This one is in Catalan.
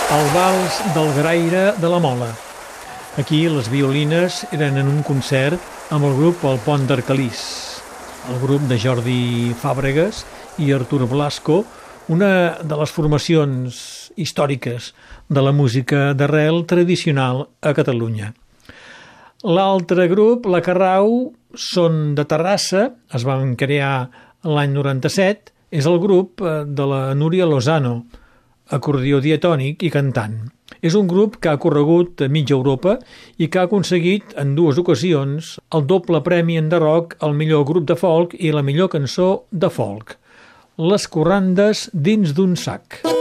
El vals del Graire de la Mola. Aquí les violines eren en un concert amb el grup El Pont d'Arcalís, el grup de Jordi Fàbregas i Artur Blasco, una de les formacions històriques de la música d'arrel tradicional a Catalunya. L'altre grup, la Carrau, són de Terrassa, es van crear l'any 97, és el grup de la Núria Lozano, acordió diatònic i cantant. És un grup que ha corregut a mitja Europa i que ha aconseguit en 2 ocasions el doble premi en The Rock al millor grup de folk i la millor cançó de folk. Les corrandes dins d'un sac.